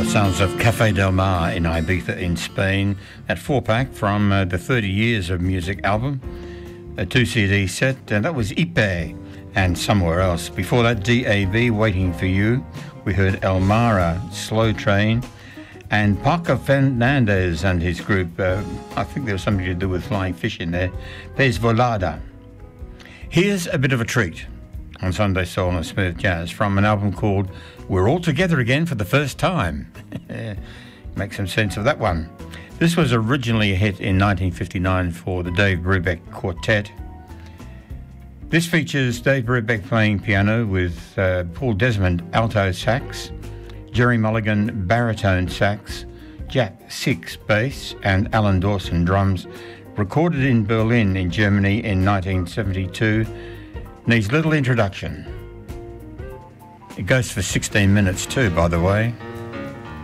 Sounds of Café Del Mar in Ibiza in Spain. That 4-pack from the 30 Years of Music album, a 2 CD set, and that was Ipe and Somewhere Else. Before that, DAB, Waiting for You. We heard Elmara, Slow Train, and Paco Fernandez and his group. I think there was something to do with flying fish in there. Pez Volada. Here's a bit of a treat on Sunday Soul and Smooth Jazz from an album called We're All Together Again for the First Time. Make some sense of that one. This was originally a hit in 1959 for the Dave Brubeck Quartet. This features Dave Brubeck playing piano with Paul Desmond alto sax, Jerry Mulligan baritone sax, Jack Six bass, and Alan Dawson drums. Recorded in Berlin in Germany in 1972. Needs little introduction. It goes for 16 minutes too, by the way.